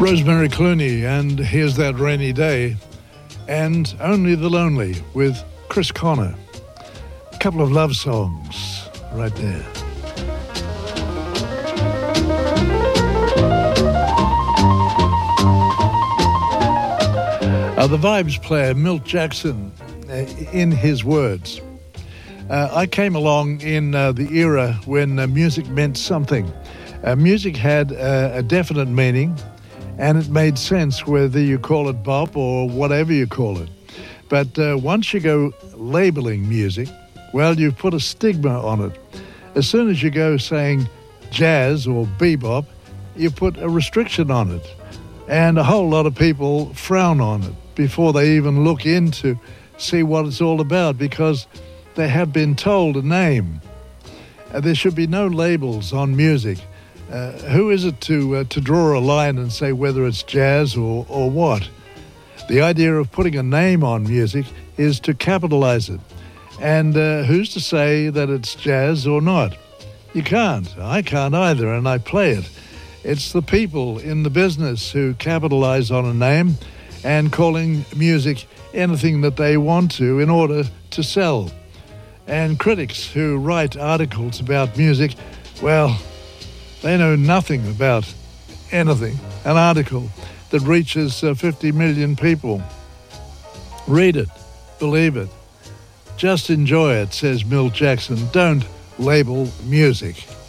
Rosemary Clooney, and Here's That Rainy Day, and Only the Lonely with Chris Connor. A couple of love songs right there. The Vibes player, Milt Jackson, in his words. I came along in the era when music meant something. Music had a definite meaning, and it made sense whether you call it bop or whatever you call it. But once you go labeling music, well, you've put a stigma on it. As soon as you go saying jazz or bebop, you put a restriction on it. And a whole lot of people frown on it before they even look in to see what it's all about, because they have been told a name. There should be no labels on music. Who is it to draw a line and say whether it's jazz or what? The idea of putting a name on music is to capitalize it. And who's to say that it's jazz or not? You can't. I can't either, and I play it. It's the people in the business who capitalize on a name and calling music anything that they want to in order to sell. And critics who write articles about music, well, they know nothing about anything. An article that reaches 50 million people. Read it, believe it. Just enjoy it, says Milt Jackson. Don't label music.